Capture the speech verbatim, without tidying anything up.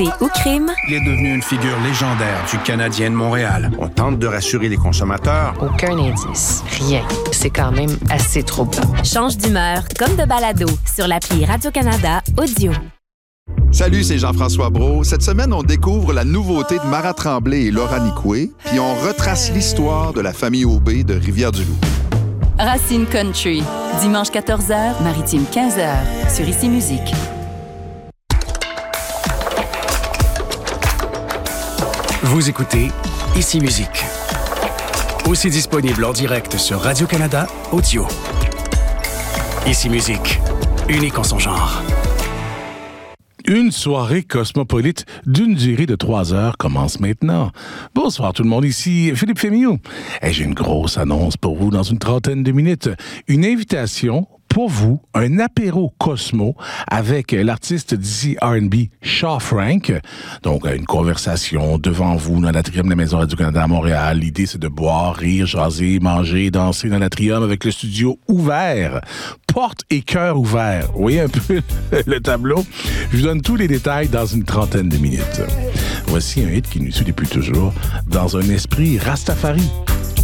Ou crime. Il est devenu une figure légendaire du Canadien de Montréal. On tente de rassurer les consommateurs. Aucun indice. Rien. C'est quand même assez troublant. Change d'humeur comme de balado sur l'appli Radio-Canada Audio. Salut, c'est Jean-François Brault. Cette semaine, on découvre la nouveauté de Mara Tremblay et Laura Nicoué, puis on retrace l'histoire de la famille Aubé de Rivière-du-Loup. Racine Country, dimanche quatorze heures, maritime quinze heures, sur Ici Musique. Vous écoutez Ici Musique. Aussi disponible en direct sur Radio-Canada Audio. Ici Musique, unique en son genre. Une soirée cosmopolite d'une durée de trois heures commence maintenant. Bonsoir tout le monde, ici Philippe Fémiou. Et j'ai une grosse annonce pour vous dans une trentaine de minutes. Une invitation pour vous, un apéro Cosmo avec l'artiste d'ici R and B, Shaw Frank. Donc, une conversation devant vous dans l'atrium de la Maison Radio-Canada à Montréal. L'idée, c'est de boire, rire, jaser, manger, danser dans l'atrium avec le studio ouvert. Porte et cœur ouverts. Vous voyez un peu le tableau? Je vous donne tous les détails dans une trentaine de minutes. Voici un hit qui nous suit depuis toujours dans un esprit Rastafari.